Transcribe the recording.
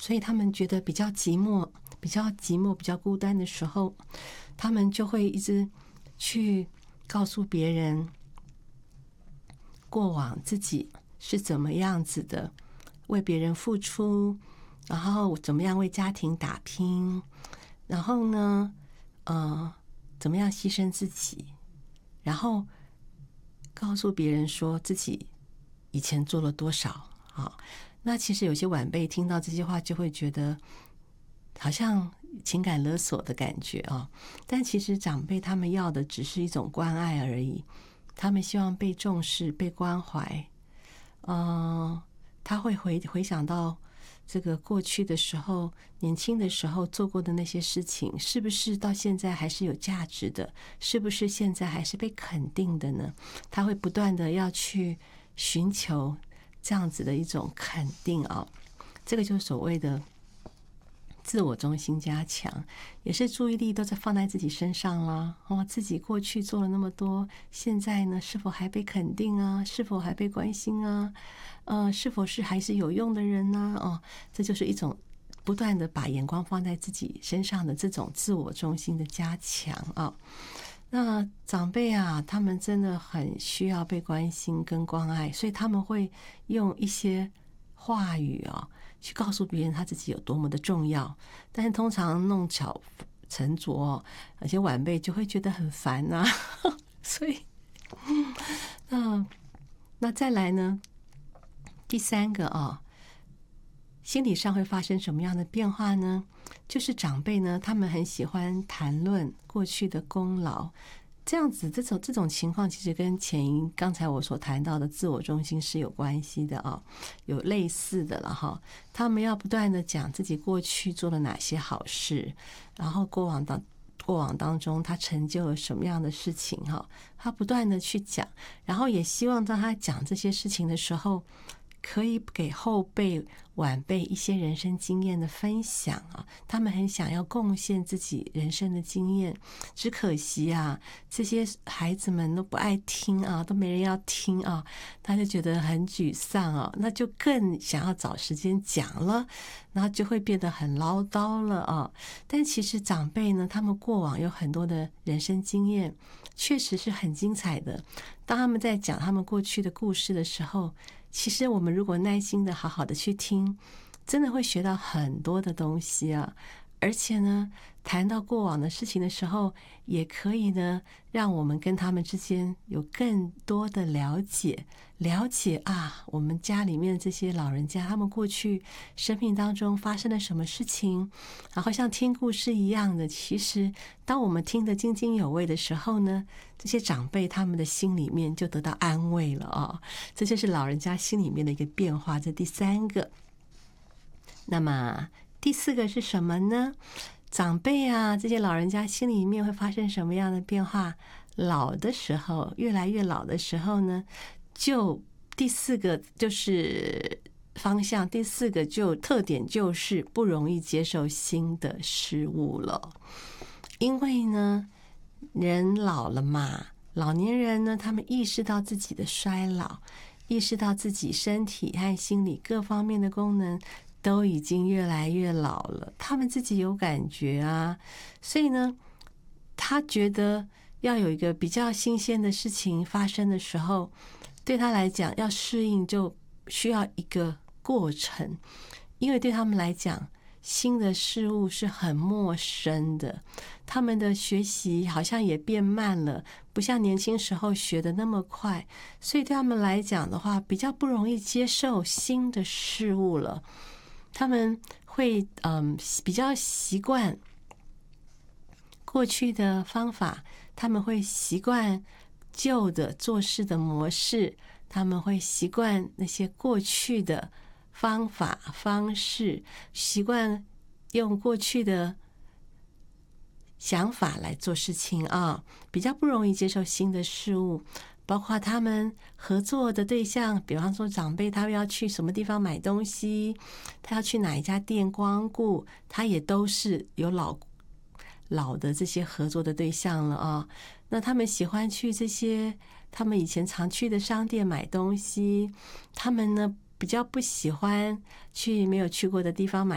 所以他们觉得比较寂寞、比较孤单的时候，他们就会一直去告诉别人过往自己是怎么样子的，为别人付出，然后怎么样为家庭打拼，然后呢，怎么样牺牲自己，然后告诉别人说自己以前做了多少啊。那其实有些晚辈听到这些话就会觉得好像情感勒索的感觉啊，但其实长辈他们要的只是一种关爱而已，他们希望被重视、被关怀。他会回想到这个过去的时候，年轻的时候做过的那些事情，是不是到现在还是有价值的？是不是现在还是被肯定的呢？他会不断的要去寻求这样子的一种肯定啊，这个就是所谓的自我中心加强，也是注意力都在放在自己身上啦。自己过去做了那么多，现在呢是否还被肯定啊？是否还被关心啊？是否是还是有用的人呢？这就是一种不断的把眼光放在自己身上的这种自我中心的加强啊。那长辈啊，他们真的很需要被关心跟关爱，所以他们会用一些话语啊，去告诉别人他自己有多么的重要。但是通常弄巧成拙，有些晚辈就会觉得很烦啊。所以，那再来呢？第三个啊，心理上会发生什么样的变化呢？就是长辈呢，他们很喜欢谈论过去的功劳，这样子这种情况，其实跟刚才我所谈到的自我中心是有关系的啊，有类似的了哈。他们要不断的讲自己过去做了哪些好事，然后过往当中他成就了什么样的事情哈，他不断的去讲，然后也希望当他讲这些事情的时候，可以给后辈晚辈一些人生经验的分享啊，他们很想要贡献自己人生的经验，只可惜啊，这些孩子们都不爱听啊，都没人要听啊，他就觉得很沮丧啊，那就更想要找时间讲了，然后就会变得很唠叨了啊。但其实长辈呢，他们过往有很多的人生经验，确实是很精彩的。当他们在讲他们过去的故事的时候，其实我们如果耐心的好好的去听，真的会学到很多的东西啊。而且呢，谈到过往的事情的时候，也可以呢，让我们跟他们之间有更多的了解啊，我们家里面这些老人家，他们过去生命当中发生了什么事情，然后像听故事一样的，其实当我们听得津津有味的时候呢，这些长辈他们的心里面就得到安慰了啊，这就是老人家心里面的一个变化。这第三个。那么第四个是什么呢？长辈啊，这些老人家心里面会发生什么样的变化？老的时候，越来越老的时候呢，就第四个就是方向，第四个就特点就是不容易接受新的事物了。因为呢，人老了嘛，老年人呢，他们意识到自己的衰老，意识到自己身体和心理各方面的功能都已经越来越老了，他们自己有感觉啊，所以呢，他觉得要有一个比较新鲜的事情发生的时候，对他来讲要适应就需要一个过程，因为对他们来讲，新的事物是很陌生的，他们的学习好像也变慢了，不像年轻时候学的那么快，所以对他们来讲的话，比较不容易接受新的事物了。他们会比较习惯过去的方法，他们会习惯旧的做事的模式，他们会习惯那些过去的方法方式，习惯用过去的想法来做事情啊，比较不容易接受新的事物。包括他们合作的对象，比方说长辈他要去什么地方买东西，他要去哪一家店光顾，他也都是有老的这些合作的对象了啊。那他们喜欢去这些他们以前常去的商店买东西，他们呢比较不喜欢去没有去过的地方买